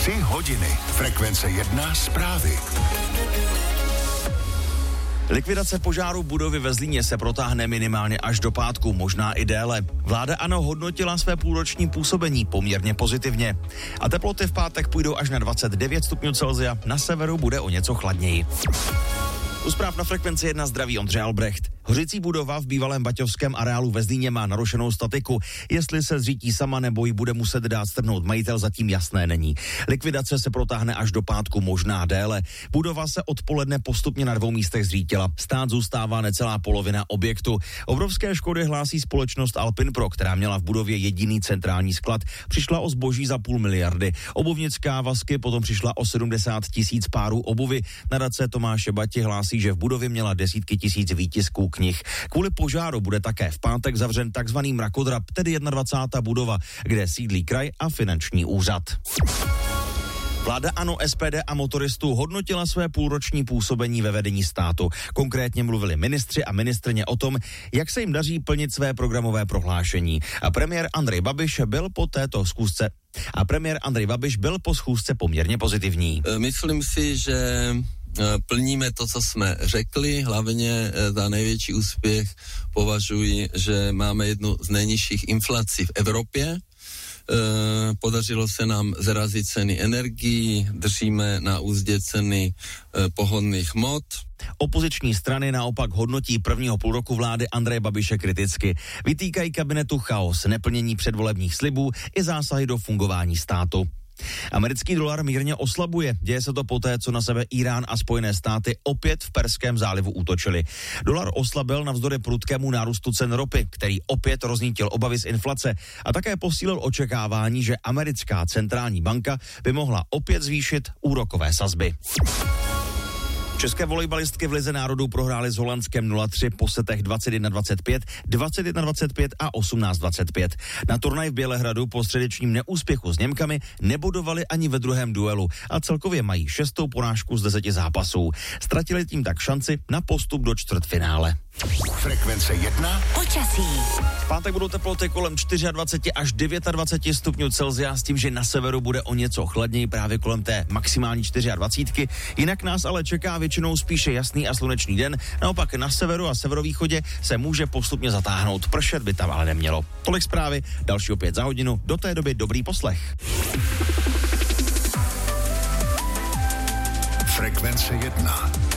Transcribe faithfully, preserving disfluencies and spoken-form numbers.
Tři hodiny. Frekvence jedna zprávy. Likvidace požáru budovy ve Zlíně se protáhne minimálně až do pátku, možná i déle. Vláda ANO hodnotila své půlroční působení poměrně pozitivně. A teploty v pátek půjdou až na dvacet devět stupňů Celsia, na severu bude o něco chladněji. U zpráv na Frekvenci jedna zdraví Ondřej Albrecht. Hořící budova v bývalém baťovském areálu ve Zlíně má narušenou statiku. Jestli se zřítí sama nebo ji bude muset dát strhnout majitel, zatím jasné není. Likvidace se protáhne až do pátku, možná déle. Budova se odpoledne postupně na dvou místech zřítila. Stát zůstává necelá polovina objektu. Obrovské škody hlásí společnost Alpinpro, která měla v budově jediný centrální sklad. Přišla o zboží za půl miliardy. Obuvnická Vasky potom přišla o sedmdesát tisíc párů obuvy. Nadace Tomáše Bati hlásí, že v budově měla desítky tisíc výtisků knih. Kvůli požáru bude také v pátek zavřen takzvaný mrakodrap, tedy dvacátá jedna budova, kde sídlí kraj a finanční úřad. Vláda ANO, S P D a motoristů hodnotila své půlroční působení ve vedení státu. Konkrétně mluvili ministři a ministryně o tom, jak se jim daří plnit své programové prohlášení. A premiér Andrej Babiš byl po této schůzce a premiér Andrej Babiš byl po schůzce poměrně pozitivní. Myslím si, že plníme to, co jsme řekli, hlavně za největší úspěch považuji, že máme jednu z nejnižších inflací v Evropě. Podařilo se nám zrazit ceny energií, držíme na úzdě ceny pohonných hmot. Opoziční strany naopak hodnotí prvního půlroku vlády Andreje Babiše kriticky. Vytýkají kabinetu chaos, neplnění předvolebních slibů i zásahy do fungování státu. Americký dolar mírně oslabuje. Děje se to poté, co na sebe Irán a Spojené státy opět v Perském zálivu útočili. Dolar oslabil navzdory prudkému nárůstu cen ropy, který opět roznítil obavy z inflace a také posílil očekávání, že americká centrální banka by mohla opět zvýšit úrokové sazby. České volejbalistky v Lize národů prohrály s Holandskem nula tři po setech dvacet jedna dvacet pět, dvacet jedna dvacet pět a osmnáct dvacet pět. Na turnaj v Bělehradu po středečním neúspěchu s Němkami nebodovali ani ve druhém duelu a celkově mají šestou porážku z deseti zápasů. Ztratili tím tak šanci na postup do čtvrtfinále. Frekvence jedna. Počasí. V pátek budou teploty kolem dvacet čtyři až dvacet devět stupňů Celsia s tím, že na severu bude o něco chladněji právě kolem té maximální dvacet čtyři. Jinak nás ale čeká většinou spíše jasný a slunečný den. Naopak na severu a severovýchodě se může postupně zatáhnout. Pršet by tam ale nemělo. Tolik zprávy, další opět za hodinu. Do té doby dobrý poslech. Frekvence jedna.